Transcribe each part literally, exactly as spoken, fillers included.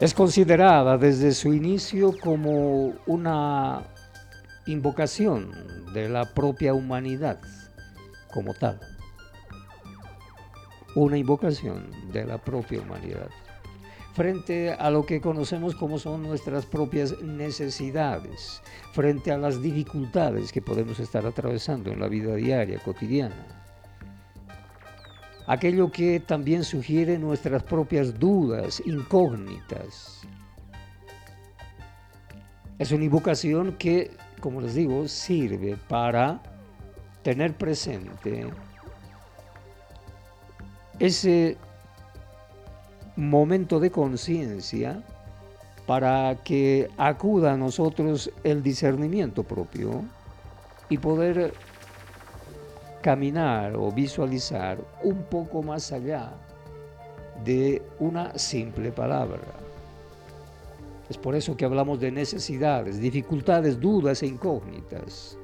Es considerada desde su inicio como una invocación de la propia humanidad como tal, una invocación de la propia humanidad frente a lo que conocemos como son nuestras propias necesidades, frente a las dificultades que podemos estar atravesando en la vida diaria, cotidiana. Aquello que también sugiere nuestras propias dudas, incógnitas. Es una invocación que, como les digo, sirve para tener presente ese momento de conciencia para que acuda a nosotros el discernimiento propio y poder caminar o visualizar un poco más allá de una simple palabra. Es por eso que hablamos de necesidades, dificultades, dudas e incógnitas.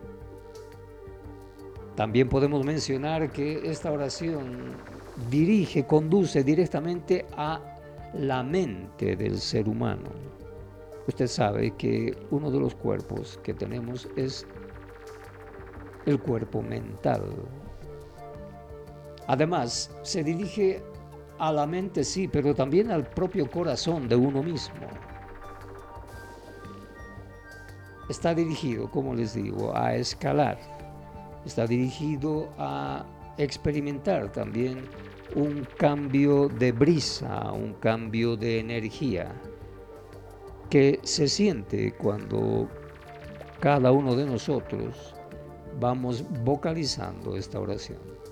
También podemos mencionar que esta oración dirige, conduce directamente a la mente del ser humano. Usted sabe que uno de los cuerpos que tenemos es el cuerpo mental. Además, se dirige a la mente, sí, pero también al propio corazón de uno mismo. Está dirigido, como les digo, a escalar. Está dirigido a experimentar también un cambio de brisa, un cambio de energía que se siente cuando cada uno de nosotros vamos vocalizando esta oración.